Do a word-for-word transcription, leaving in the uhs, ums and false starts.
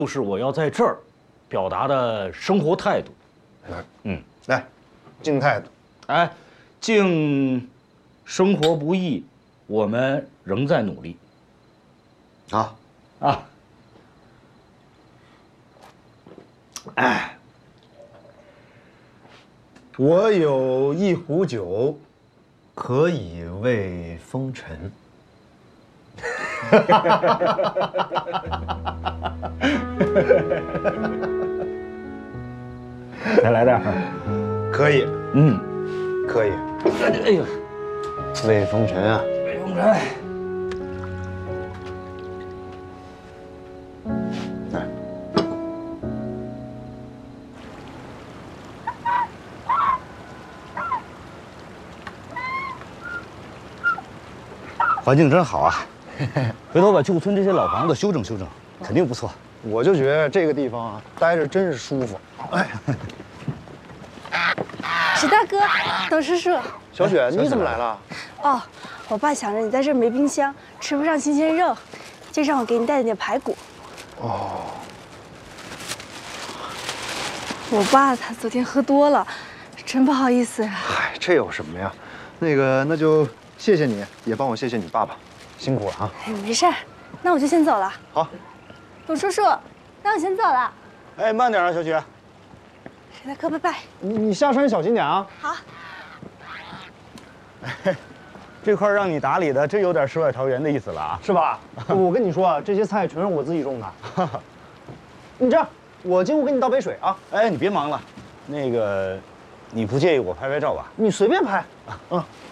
就是我要在这儿表达的生活态度。 嗯，来，敬态度。 哎，敬生活不易，我们仍在努力。 啊啊！哎， 我有一壶酒，可以慰风尘。 再来点儿。 可以， 嗯， 可以。 哎呦， 慰风尘啊！ 慰风尘。 来。 环境真好啊！回头把旧村这些老房子修整修整，肯定不错。 我就觉得这个地方啊，待着真是舒服。哎， 史大哥，董叔叔， 小雪，你怎么来了？ 哦，我爸想着你在这儿没冰箱，吃不上新鲜肉，就让我给你带了点排骨。 哦， 我爸他昨天喝多了，真不好意思呀。 嗨，这有什么呀？那个，那就谢谢你，也帮我谢谢你爸爸，辛苦了啊。 哎，没事儿，那我就先走了。 好， 董叔叔，那我先走了。 哎，慢点啊，小雪。 史大哥，拜拜。 你你下山小心点啊。 好。 这块让你打理的，真有点世外桃源的意思了啊， 是吧？我跟你说啊，这些菜全是我自己种的。你这样，我进屋给你倒杯水啊。 哎，你别忙了，那个，你不介意我拍拍照吧？ 你随便拍。嗯。